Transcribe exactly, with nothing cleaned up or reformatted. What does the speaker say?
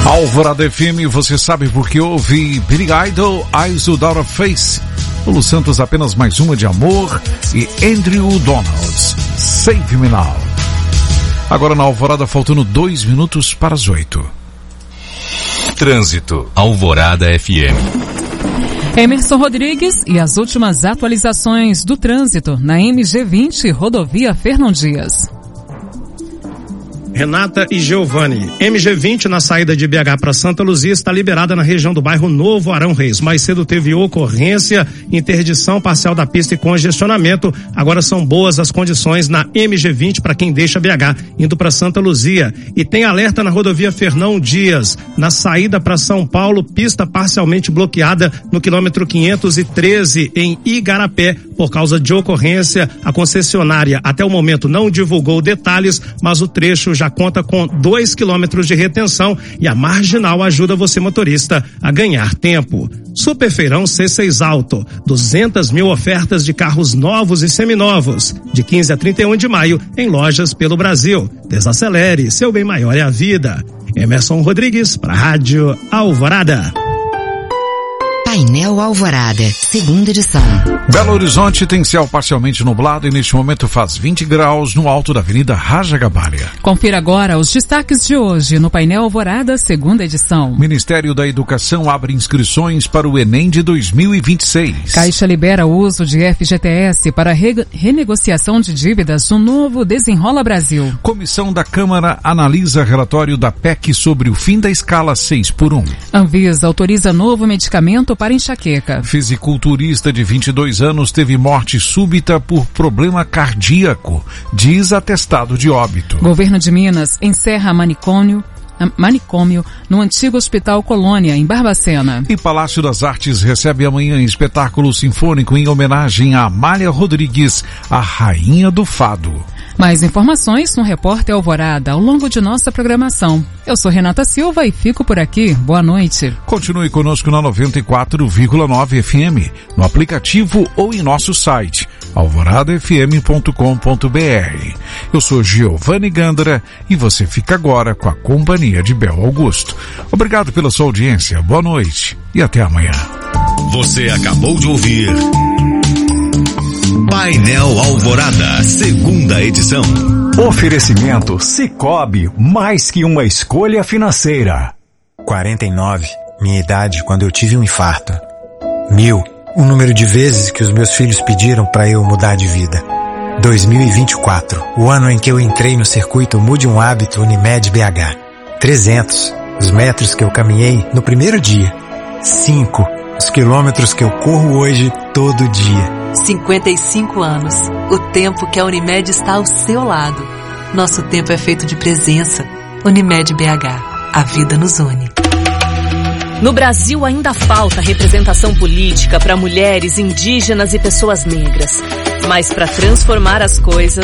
Alvorada F M, você sabe por que houve Billy Idol, Eyes Without a Face, Lulu Santos, Apenas Mais Uma de Amor e Andrew Donalds, Save Me Now. Agora na Alvorada, faltando dois minutos para as oito. Trânsito, Alvorada F M. Emerson Rodrigues e as últimas atualizações do trânsito na M G vinte, rodovia Fernão Dias. Renata e Giovanni, M G vinte na saída de B H para Santa Luzia está liberada na região do bairro Novo Arão Reis. Mais cedo teve ocorrência, interdição parcial da pista e congestionamento. Agora são boas as condições na M G vinte para quem deixa B H indo para Santa Luzia. E tem alerta na rodovia Fernão Dias, na saída para São Paulo, pista parcialmente bloqueada no quilômetro quinhentos e treze em Igarapé por causa de ocorrência. A concessionária até o momento não divulgou detalhes, mas o trecho já conta com dois quilômetros de retenção e a marginal ajuda você, motorista, a ganhar tempo. Superfeirão C seis Auto, duzentas mil ofertas de carros novos e seminovos, de quinze a trinta e um de maio, em lojas pelo Brasil. Desacelere, seu bem maior é a vida. Emerson Rodrigues, para a Rádio Alvorada. Painel Alvorada, segunda edição. Belo Horizonte tem céu parcialmente nublado e neste momento faz vinte graus no alto da Avenida Raja Gabalha. Confira agora os destaques de hoje no Painel Alvorada, segunda edição. Ministério da Educação abre inscrições para o Enem de dois mil e vinte e seis. Caixa libera o uso de F G T S para re- renegociação de dívidas no novo Desenrola Brasil. Comissão da Câmara analisa relatório da P E C sobre o fim da escala seis por um. Anvisa autoriza novo medicamento para enxaqueca. Fisiculturista de vinte e dois anos teve morte súbita por problema cardíaco, diz atestado de óbito. Governo de Minas encerra manicômio, manicômio no antigo Hospital Colônia, em Barbacena. E Palácio das Artes recebe amanhã espetáculo sinfônico em homenagem a Amália Rodrigues, a rainha do fado. Mais informações no Repórter Alvorada ao longo de nossa programação. Eu sou Renata Silva e fico por aqui. Boa noite. Continue conosco na noventa e quatro vírgula nove F M, no aplicativo ou em nosso site, alvorada f m ponto com ponto b r. Eu sou Giovanni Gandra e você fica agora com a companhia de Bel Augusto. Obrigado pela sua audiência, boa noite e até amanhã. Você acabou de ouvir Painel Alvorada, segunda edição. Oferecimento Sicoob, mais que uma escolha financeira. quarenta e nove, minha idade quando eu tive um infarto. Mil, o número de vezes que os meus filhos pediram para eu mudar de vida. dois mil e vinte e quatro, o ano em que eu entrei no circuito Mude um Hábito Unimed B H. trezentos, os metros que eu caminhei no primeiro dia. cinco, os quilômetros que eu corro hoje todo dia. cinquenta e cinco anos, o tempo que a Unimed está ao seu lado. Nosso tempo é feito de presença. Unimed B H, a vida nos une. No Brasil ainda falta representação política para mulheres, indígenas e pessoas negras. Mas para transformar as coisas,